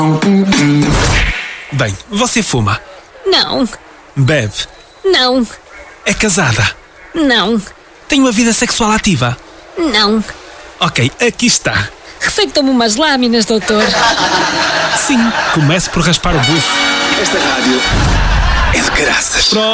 Bem, você fuma? Não. Bebe? Não. É casada? Não. Tem uma vida sexual ativa? Não. Ok, aqui está. Refeitam-me umas lâminas, doutor. Sim, comece por raspar o buço. Esta rádio é de caraças.